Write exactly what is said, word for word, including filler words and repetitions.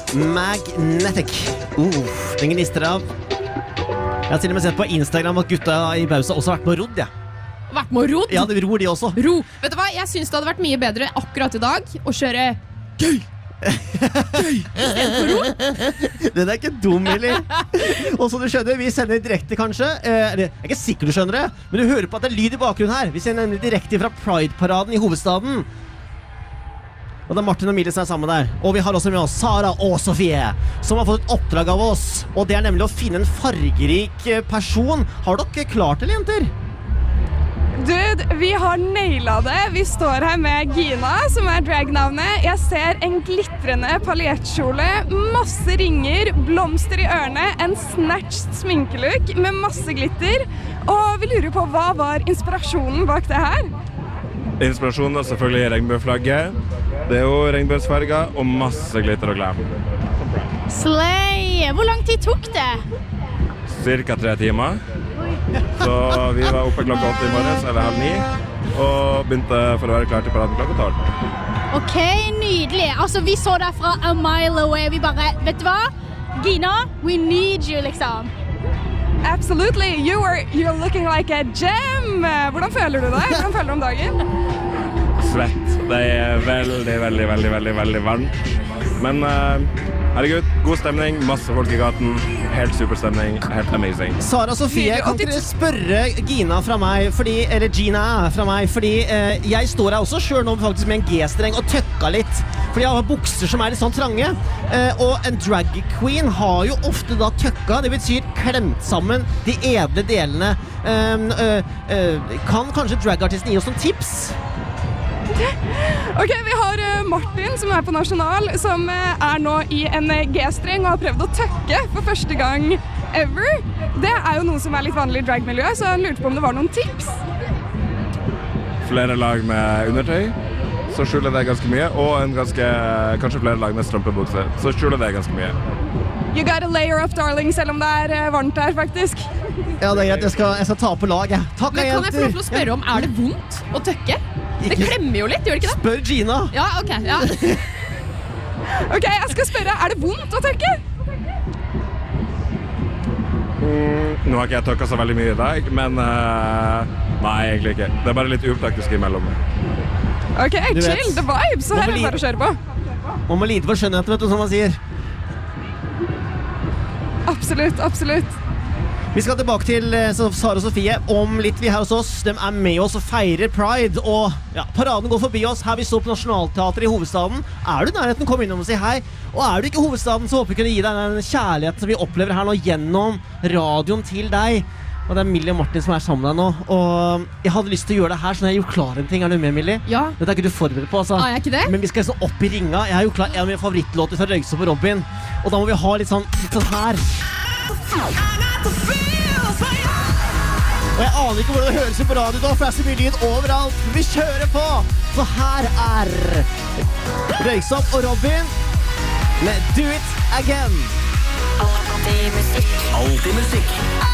Magnetic. Uh, den gnister av. Jeg har til og med sett på Instagram at gutta i Bausa også har vært med og rodd, ja. Vært med og rodd? Ja, det ror de også. Ro. Vet du hva, jeg synes det hadde vært mye bedre akkurat i dag å kjøre gøy. Gøy. Den er ikke dum, Millie. Og så du skjønner, vi sender direkte kanskje eh, Jeg er ikke sikker du skjønner det, men du hører på at det er lyd i bakgrunnen her. Vi sender nemlig direkte fra Pride-paraden i hovedstaden. Og det er Martin og Millie som er sammen der. Og vi har også med oss Sara og Sofie, som har fått et oppdrag av oss. Og det er nemlig å finne en fargerik person. Har dere klart det, jenter? Dude, vi har nailet det. Vi står her med Gina, som er dragnavnet. Jeg ser en glitrende paljettkjole, masse ringer, blomster i ørene, en snatched sminkelook med masse glitter. Og vi lurer på, hva var inspirasjonen bak det her? Inspirasjonen er selvfølgelig regnbøflagget. Det er jo regnbøsfarger og masse glitter og glam. Slay! Hvor lang tid tok det? Cirka tre timer. Så vi var oppe klokka åtte i morges, eller halv ni, og begynte for å være klar til paraden klokka tolv. Ok, nydelig. Altså, vi så deg fra a mile away. Vi bare, vet du hva? Gina, we need you, liksom. Absolutely. You were, you're looking like a gem. Hvordan føler du deg? Hvordan føler du om dagen? Svett. Det er veldig, veldig, veldig, veldig, veldig varmt. Men uh, herregud, god stemning, masse folk i gaten, helt superstemning, helt amazing. Sara og Sofie, kan ikke dere spørre Gina fra meg, fordi, eller Gina fra meg, fordi eh, jeg står her også selv nå faktisk med en G-streng og tøkka litt, fordi jeg har bukser som er litt sånn trange, eh, og en drag queen har jo ofte da tøkka, det betyr klemt sammen de edle delene. Um, uh, uh, kan kanskje dragartisten gi oss noen tips? Ok, vi har uh, Martin som er på Nasjonal, som uh, er nå i en uh, G-streng og har prøvd å tøkke for første gang ever. Det er jo noe som er litt vanlig i dragmiljøet, så han lurte på om det var noen tips. Flere lag med undertøy, så skjuler det ganske mye, og en ganske, kanskje flere lag med strømpebukse, så skjuler det ganske mye. You got a layer up, darling, selv om det er uh, varmt her, faktisk. Ja, det er greit, jeg skal, jeg skal ta på lag, jeg. Takk, Men kan jeg få lov jenter. til å spørre om, er det vondt å tøkke? Det Ikke- klemmer jo litt, gjør det ikke det? Spør Gina. Ja, ok, ja. Ok, jeg skal spørre, er det vondt å tøkke? Mm, nå har ikke jeg tøkket så veldig mye i dag, men uh, nei, egentlig ikke. Det er bare litt upraktisk imellom. Ok, Du vet, chill, the vibe, så man her er må det bare å kjøre på. Man må lide for skjønnheten, vet du, som man sier. Absolutt, absolutt. Vi skal tilbake til eh, Sara og Sofie om litt vi her hos oss. De er med oss og feirer Pride, og ja, paraden går forbi oss. Her vi står på Nationalteatret i hovedstaden. Er du i nærheten, kom innom og si hei. Og er du ikke i hovedstaden, så håper vi kunne gi deg den kjærlighet vi opplever her nå gjennom radioen til deg. Og det er Millie og Martin som er sammen med deg nå. Og jeg hadde lyst til å gjøre det her, så jeg har gjort klar en ting. Er du med, Millie? Ja. Dette er ikke du forberedt på, altså. Er jeg ikke det? Men vi skal sånn opp i ringa. Jeg har jo klart en av mine favorittlåter fra Røyksopp og Robin. Og da må vi ha litt sånn, litt sånn her. Og jeg aner ikke hvordan det høres ut på radio da, for det er så mye lyd overalt. Men vi kjører på, for her er Røyksopp og Robin med Do It Again. Alltid musikk. Alltid musikk.